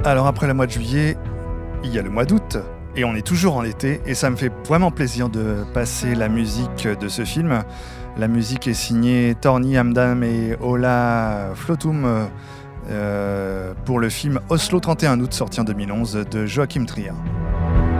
Alors après le mois de juillet, il y a le mois d'août, et on est toujours en été, et ça me fait vraiment plaisir de passer la musique de ce film. La musique est signée Torni Hamdam et Ola Flotum pour le film Oslo 31 août, sorti en 2011, de Joachim Trier.